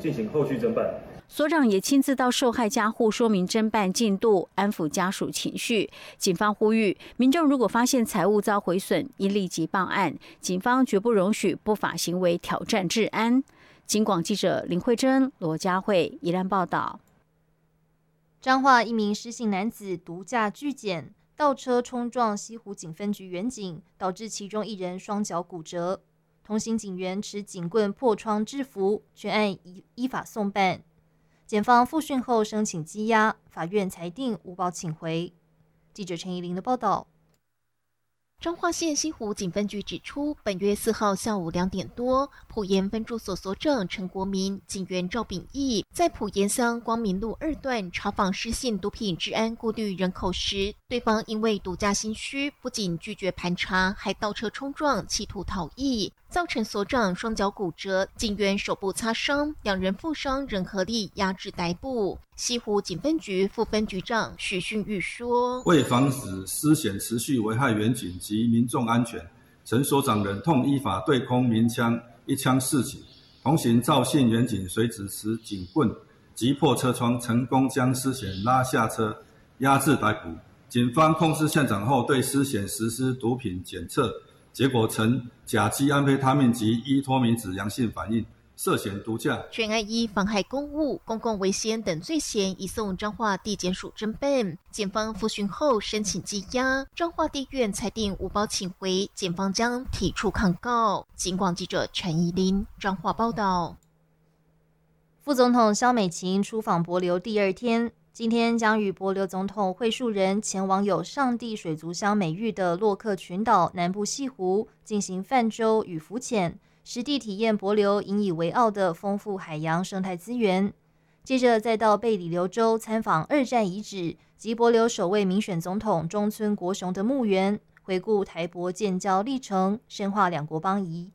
进行后续侦办。 所长也亲自到受害家户说明侦办进度，安抚家属情绪。警方呼吁民众如果发现财物遭毁损，应立即报案，警方绝不容许不法行为挑战治安。警广记者林慧珍、罗佳慧宜兰报道。 彰化一名失信男子毒驾拒检，倒车冲撞西湖警分局员警，导致其中一人双脚骨折。同行警员持警棍破窗制服，全案依法送办。检方复讯后申请羁押，法院裁定无保请回。记者陈怡玲的报道。 彰化县西湖警分局指出，本月4号下午2点多，埔盐分驻所所长陈国民、警员赵炳义在埔盐乡光明路2段查访失信毒品治安过滤人口时，对方因为毒驾心虚，不仅拒绝盘查，还倒车冲撞，企图逃逸，造成所长双脚骨折，警员手部擦伤，2人负伤仍合力押至逮捕。西湖警分局副分局长许训玉说：“ 为防止失险持续危害员警及民众安全，陈所长忍痛依法对空鸣枪，1枪4起。同行赵姓员警随即持警棍击破车窗，成功将失险拉下车，押至逮捕。警方控制现场后，对失险实施毒品检测，结果呈甲基安非他命及依托明酯阳性反应。”涉嫌毒驾， 全案依妨害公务、公共危险等罪嫌移送彰化地检署侦办。检方复讯后申请羁押，彰化地院裁定无保请回，检方将提出抗告。警广记者陈怡琳彰化报道。 副总统萧美琴出访帛琉第2天，今天将与帛琉总统会述人前往有上帝水族箱美誉的洛克群岛南部西湖进行泛舟与浮潜，实地体验帛琉引以为傲的丰富海洋生态资源。接着再到贝里琉洲参访2战遗址及帛琉首位民选总统中村国雄的墓园，回顾台帛建交历程，深化两国邦谊。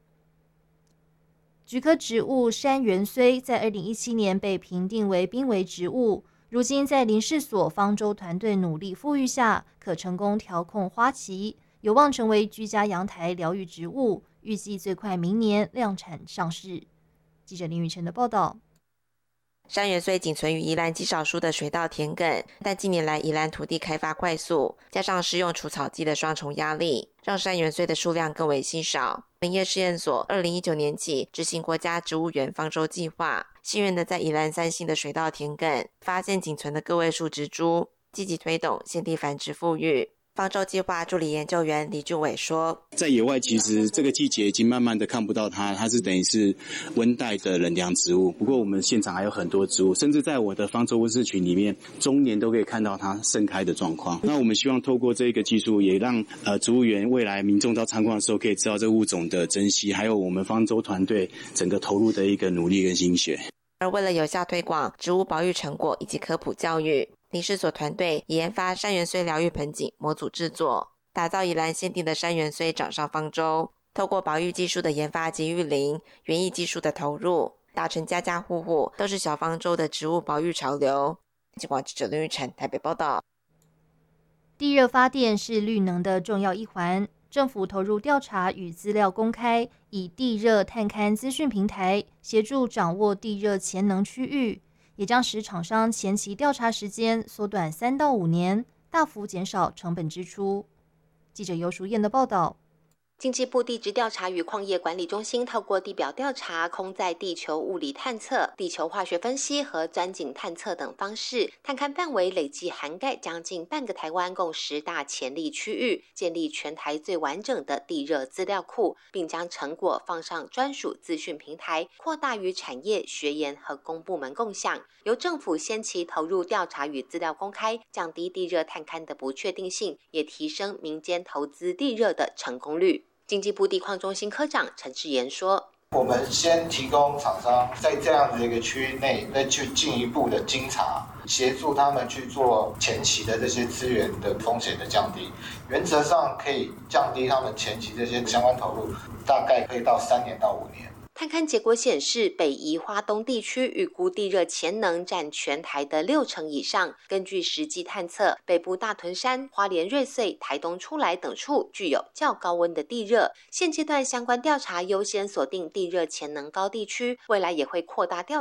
菊科植物山芫荽在2017年被评定为濒危植物，如今在林试所方舟团队努力复育下，可成功调控花期，有望成为居家阳台疗愈植物，预计最快明年量产上市。记者林宇晨的报道。 山芫荽仅存于宜兰极少数的水稻田埂，但近年来宜兰土地开发快速，加上施用除草剂的双重压力，让山芫荽的数量更为稀少。林业试验所2019年起执行国家植物园方舟计划，幸运的在宜兰3星的水稻田埂发现仅存的个位数植株，积极推动现地繁殖复育。方舟计划助理研究员李俊伟说， 在野外其实这个季节已经慢慢的看不到它是等于是温带的冷凉植物，不过我们现场还有很多植物，甚至在我的方舟温室群里面终年都可以看到它盛开的状况。那我们希望透过这个技术也让植物园未来民众到参观的时候可以知道这物种的珍惜，还有我们方舟团队整个投入的一个努力跟心血。 而为了有效推广植物保育成果以及科普教育，林试所团队也研发山芫荽疗愈盆景模组制作，打造宜兰限定的山芫荽掌上方舟。透过保育技术的研发及育林，园艺技术的投入，达成家家户户都是小方舟的植物保育潮流。警广记者林玉婵台北报道。 地热发电是绿能的重要一环，政府投入调查与资料公开，以地热探勘资讯平台协助掌握地热潜能区域，也将使厂商前期调查时间缩短3到5年，大幅减少成本支出。记者尤淑燕的报道。 经济部地质调查与矿业管理中心透过地表调查、空在地球物理探测、地球化学分析和钻井探测等方式，探勘范围累计涵盖将近半个台湾，共10大潜力区域，建立全台最完整的地热资料库，并将成果放上专属资讯平台，扩大与产业、学研和公部门共享。由政府先期投入调查与资料公开，降低地热探勘的不确定性，也提升民间投资地热的成功率。经济部地矿中心科长陈志言说， 我们先提供厂商在这样的一个区域内再去进一步的精查，协助他们去做前期的这些资源的风险的降低，原则上可以降低他们前期这些相关投入，大概可以到3年到5年。 探勘结果显示，北宜花东地区预估地热潜能占全台的60%以上。根据实际探测，北部大屯山、花莲瑞穗、台东出来等处具有较高温的地热。现阶段相关调查优先锁定地热潜能高地区，未来也会扩大调查。